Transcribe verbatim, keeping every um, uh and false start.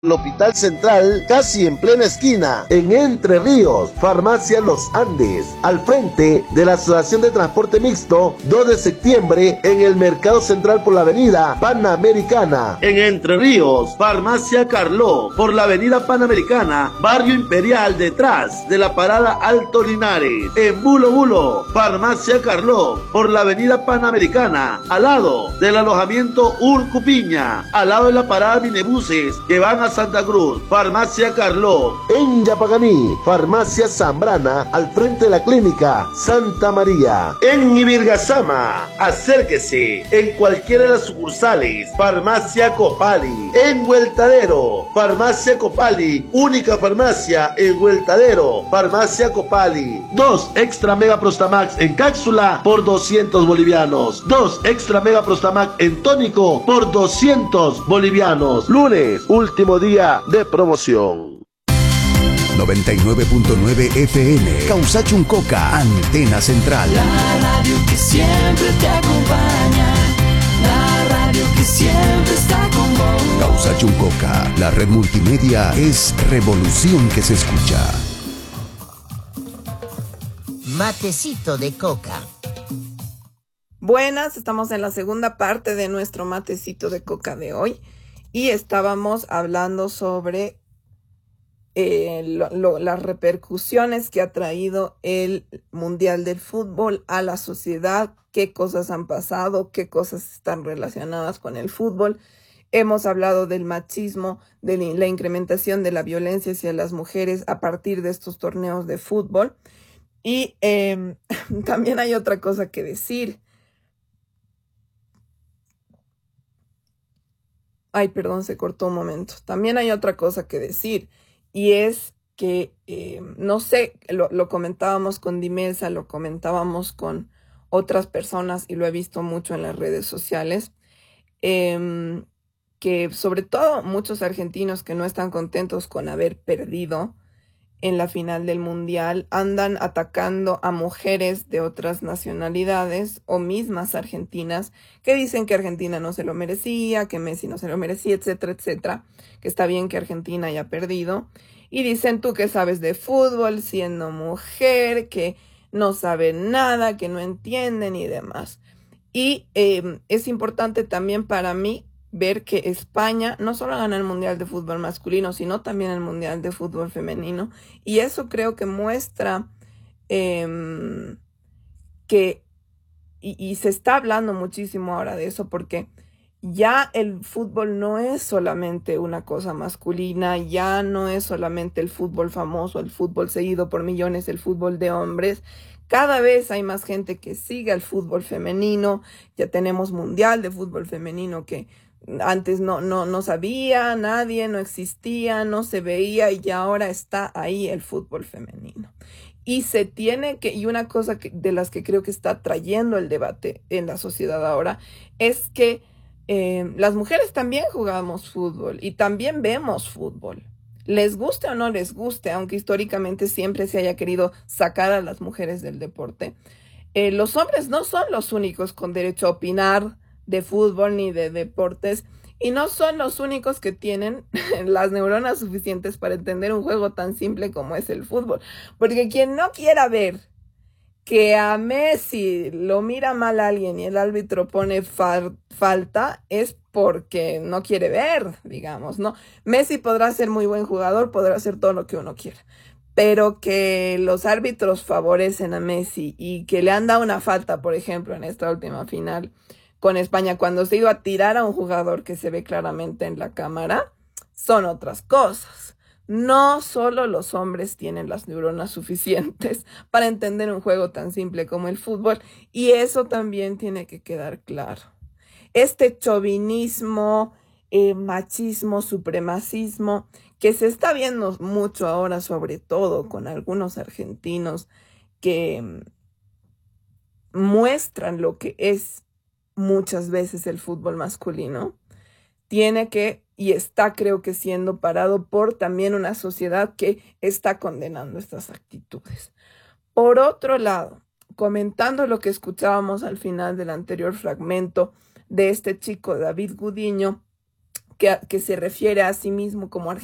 El Hospital Central, casi en plena esquina, en Entre Ríos, Farmacia Los Andes, al frente de la Asociación de Transporte Mixto, dos de septiembre, en el Mercado Central por la Avenida Panamericana. En Entre Ríos, Farmacia Carló, por la Avenida Panamericana, Barrio Imperial, detrás de la Parada Alto Linares. En Bulo Bulo, Farmacia Carló, por la Avenida Panamericana, al lado del alojamiento Urcupiña, al lado de la parada Minebuses que van a Santa Cruz. Farmacia Carló. En Yapaganí, Farmacia Zambrana, al frente de la clínica Santa María. En Ibirgazama, acérquese en cualquiera de las sucursales. Farmacia Copali. En Hueltadero, Farmacia Copali, única farmacia en Hueltadero. Farmacia Copali. Dos Extra Mega Prostamax en cápsula por doscientos bolivianos. Dos Extra Mega Prostamax en tónico por doscientos bolivianos. Lunes, último día de promoción. noventa y nueve punto nueve F M, Causachuncoca, Antena Central. La radio que siempre te acompaña, la radio que siempre está con vos. Causachuncoca, la red multimedia es revolución que se escucha. Matecito de coca. Buenas, estamos en la segunda parte de nuestro matecito de coca de hoy. Y estábamos hablando sobre eh, lo, lo, las repercusiones que ha traído el Mundial del Fútbol a la sociedad, qué cosas han pasado, qué cosas están relacionadas con el fútbol. Hemos hablado del machismo, de la incrementación de la violencia hacia las mujeres a partir de estos torneos de fútbol. Y eh, también hay otra cosa que decir. Ay, perdón, se cortó un momento. También hay otra cosa que decir, y es que, eh, no sé, lo, lo comentábamos con Dimelsa, lo comentábamos con otras personas, y lo he visto mucho en las redes sociales, eh, que sobre todo muchos argentinos que no están contentos con haber perdido en la final del Mundial, andan atacando a mujeres de otras nacionalidades o mismas argentinas que dicen que Argentina no se lo merecía, que Messi no se lo merecía, etcétera, etcétera, que está bien que Argentina haya perdido. Y dicen, tú que sabes de fútbol siendo mujer, que no saben nada, que no entienden y demás. Y eh, es importante también para mí ver que España no solo gana el Mundial de Fútbol masculino, sino también el Mundial de Fútbol femenino. Y eso creo que muestra eh, que, y, y se está hablando muchísimo ahora de eso, porque ya el fútbol no es solamente una cosa masculina, ya no es solamente el fútbol famoso, el fútbol seguido por millones, el fútbol de hombres. Cada vez hay más gente que sigue al fútbol femenino. Ya tenemos Mundial de Fútbol femenino que antes no, no, no sabía nadie, no existía, no se veía, y ya ahora está ahí el fútbol femenino. Y se tiene que, y una cosa que, de las que creo que está trayendo el debate en la sociedad ahora, es que eh, las mujeres también jugamos fútbol y también vemos fútbol. Les guste o no les guste, aunque históricamente siempre se haya querido sacar a las mujeres del deporte, eh, los hombres no son los únicos con derecho a opinar de fútbol ni de deportes, y no son los únicos que tienen las neuronas suficientes para entender un juego tan simple como es el fútbol. Porque quien no quiera ver que a Messi lo mira mal a alguien y el árbitro pone fal- falta es porque no quiere ver, digamos, ¿no? Messi podrá ser muy buen jugador, podrá hacer todo lo que uno quiera, pero que los árbitros favorecen a Messi y que le han dado una falta, por ejemplo, en esta última final con España, cuando se iba a tirar a un jugador que se ve claramente en la cámara, son otras cosas. No solo los hombres tienen las neuronas suficientes para entender un juego tan simple como el fútbol, y eso también tiene que quedar claro. Este chauvinismo, eh, machismo, supremacismo, que se está viendo mucho ahora, sobre todo con algunos argentinos que muestran lo que es muchas veces el fútbol masculino, tiene que y está, creo que, siendo parado por también una sociedad que está condenando estas actitudes. Por otro lado, comentando lo que escuchábamos al final del anterior fragmento de este chico David Gudiño, que, que se refiere a sí mismo como argentino.